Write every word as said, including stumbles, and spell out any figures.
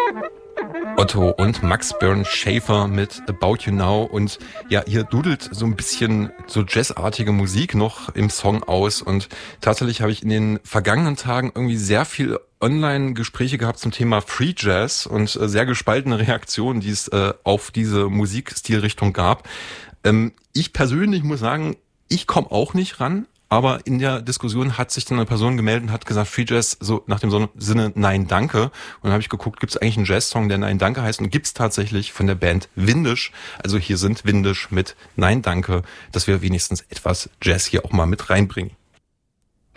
Otto und Max Bernd Schaefer mit About You Now. Und ja, hier dudelt so ein bisschen so jazzartige Musik noch im Song aus. Und tatsächlich habe ich in den vergangenen Tagen irgendwie sehr viel Online-Gespräche gehabt zum Thema Free Jazz und äh, sehr gespaltene Reaktionen, die es äh, auf diese Musikstilrichtung gab. Ähm, ich persönlich muss sagen, ich komme auch nicht ran. Aber in der Diskussion hat sich dann eine Person gemeldet und hat gesagt, Free Jazz, so nach dem Sinne Nein, danke. Und dann habe ich geguckt, gibt es eigentlich einen Jazz-Song, der Nein, danke heißt? Und gibt es tatsächlich von der Band Windisch. Also hier sind Windisch mit Nein, danke, dass wir wenigstens etwas Jazz hier auch mal mit reinbringen.